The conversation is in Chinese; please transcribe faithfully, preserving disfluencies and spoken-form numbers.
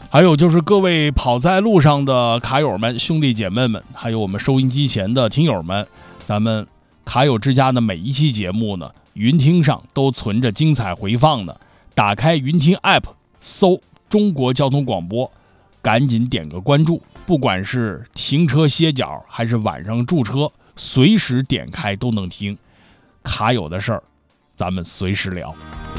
还有就是各位跑在路上的卡友们、兄弟姐妹们，还有我们收音机前的听友们，咱们卡友之家的每一期节目呢，云听上都存着精彩回放呢。打开云听 App， 搜中国交通广播，赶紧点个关注，不管是停车歇脚还是晚上驻车，随时点开都能听。卡友的事儿，咱们随时聊。